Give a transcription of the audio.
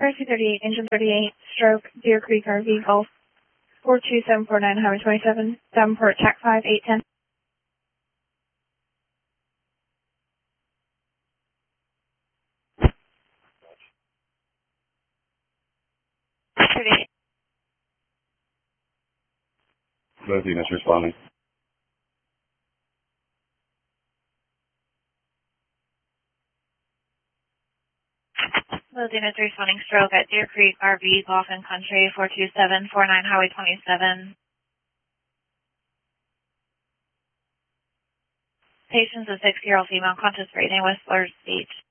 238, engine 38, stroke, Deer Creek RV, Golf, 42749, Highway 27, Davenport, TAC 5, 810. Both units responding. Both units responding, stroke at Deer Creek RV, Golf and Country, 42749, Highway 27. Patient's a 6-year-old female, conscious breathing, Whistler's speech.